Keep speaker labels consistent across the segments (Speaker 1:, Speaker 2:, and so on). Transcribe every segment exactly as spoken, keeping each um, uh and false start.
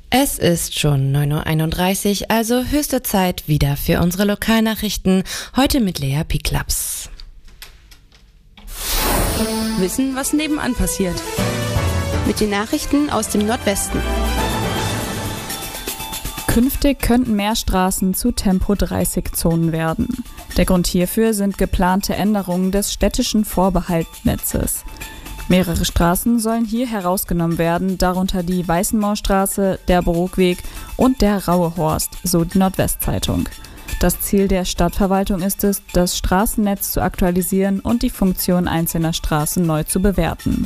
Speaker 1: Es ist schon neun Uhr einunddreißig, also höchste Zeit wieder für unsere Lokalnachrichten, heute mit Lea Piklaps.
Speaker 2: Wissen, was nebenan passiert.
Speaker 3: Mit den Nachrichten aus dem Nordwesten.
Speaker 4: Künftig könnten mehr Straßen zu Tempo dreißig Zonen werden. Der Grund hierfür sind geplante Änderungen des städtischen Vorbehaltnetzes. Mehrere Straßen sollen hier herausgenommen werden, darunter die Weißenmoorstraße, der Brookweg und der Rauehorst, so die Nordwestzeitung. Das Ziel der Stadtverwaltung ist es, das Straßennetz zu aktualisieren und die Funktion einzelner Straßen neu zu bewerten.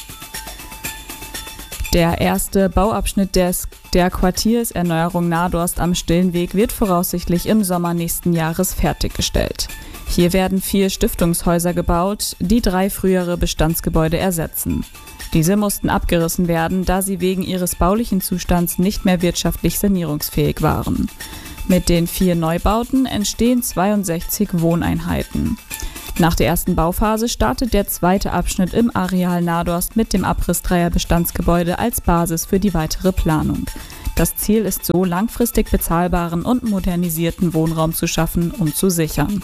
Speaker 4: Der erste Bauabschnitt des, der Quartierserneuerung Nadorst am Stillenweg wird voraussichtlich im Sommer nächsten Jahres fertiggestellt. Hier werden vier Stiftungshäuser gebaut, die drei frühere Bestandsgebäude ersetzen. Diese mussten abgerissen werden, da sie wegen ihres baulichen Zustands nicht mehr wirtschaftlich sanierungsfähig waren. Mit den vier Neubauten entstehen zweiundsechzig Wohneinheiten. Nach der ersten Bauphase startet der zweite Abschnitt im Areal Nadorst mit dem Abriss dreier Bestandsgebäude als Basis für die weitere Planung. Das Ziel ist so, langfristig bezahlbaren und modernisierten Wohnraum zu schaffen und zu sichern.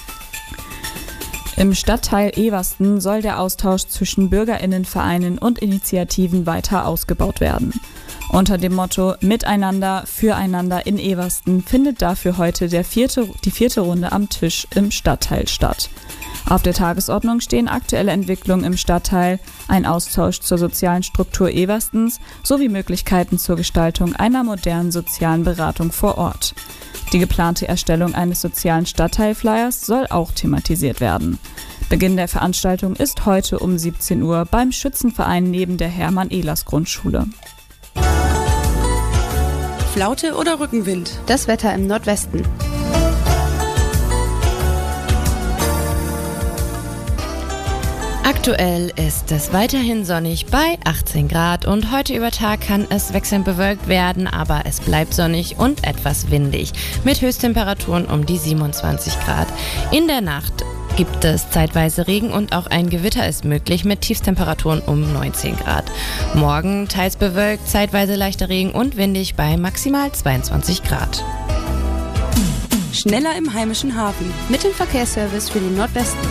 Speaker 4: Im Stadtteil Eversten soll der Austausch zwischen BürgerInnenvereinen und Initiativen weiter ausgebaut werden. Unter dem Motto Miteinander, Füreinander in Eversten findet dafür heute der vierte, die vierte Runde am Tisch im Stadtteil statt. Auf der Tagesordnung stehen aktuelle Entwicklungen im Stadtteil, ein Austausch zur sozialen Struktur Everstens sowie Möglichkeiten zur Gestaltung einer modernen sozialen Beratung vor Ort. Die geplante Erstellung eines sozialen Stadtteilflyers soll auch thematisiert werden. Beginn der Veranstaltung ist heute um siebzehn Uhr beim Schützenverein neben der Hermann-Ehlers-Grundschule.
Speaker 2: Flaute oder Rückenwind?
Speaker 3: Das Wetter im Nordwesten.
Speaker 1: Aktuell ist es weiterhin sonnig bei achtzehn Grad und heute über Tag kann es wechselnd bewölkt werden, aber es bleibt sonnig und etwas windig mit Höchsttemperaturen um die siebenundzwanzig Grad. In der Nacht gibt es zeitweise Regen und auch ein Gewitter ist möglich mit Tiefstemperaturen um neunzehn Grad. Morgen teils bewölkt, zeitweise leichter Regen und windig bei maximal zweiundzwanzig Grad.
Speaker 2: Schneller im heimischen Hafen.
Speaker 3: Mit dem Verkehrsservice für den Nordwesten.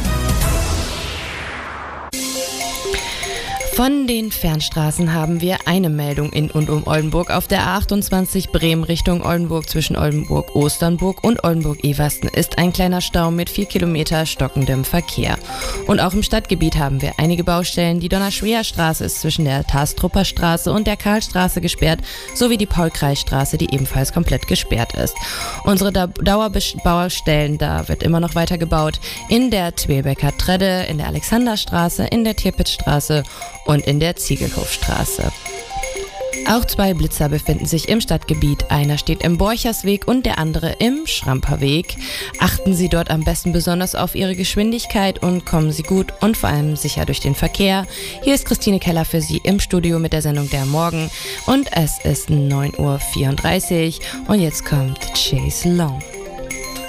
Speaker 1: Von den Fernstraßen haben wir eine Meldung in und um Oldenburg. Auf der A achtundzwanzig Bremen Richtung Oldenburg zwischen Oldenburg-Osternburg und Oldenburg-Eversten ist ein kleiner Stau mit vier Kilometer stockendem Verkehr. Und auch im Stadtgebiet haben wir einige Baustellen. Die Donnerschwer-Straße ist zwischen der Tastrupper Straße und der Karlstraße gesperrt, sowie die Paul-Kreis-Straße, die ebenfalls komplett gesperrt ist. Unsere Dauerbaustellen, da wird immer noch weiter gebaut, in der Twelbecker Tredde, in der Alexanderstraße, in der Tirpitzstraße und in der Ziegelhofstraße. Auch zwei Blitzer befinden sich im Stadtgebiet. Einer steht im Borchersweg und der andere im Schramperweg. Achten Sie dort am besten besonders auf Ihre Geschwindigkeit und kommen Sie gut und vor allem sicher durch den Verkehr. Hier ist Christine Keller für Sie im Studio mit der Sendung Der Morgen und es ist neun Uhr vierunddreißig und jetzt kommt Chase Long.